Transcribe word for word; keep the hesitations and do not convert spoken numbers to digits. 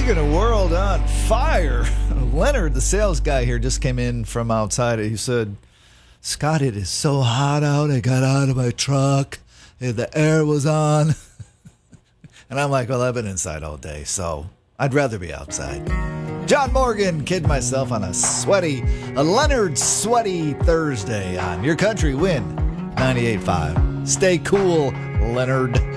Speaking of world on fire, Leonard, the sales guy here, just came in from outside. He said, Scott, it is so hot out. I got out of my truck. The air was on. And I'm like, well, I've been inside all day, so I'd rather be outside. John Morgan, kid myself on a sweaty, a Leonard sweaty Thursday on Your Country Win ninety-eight point five. Stay cool, Leonard.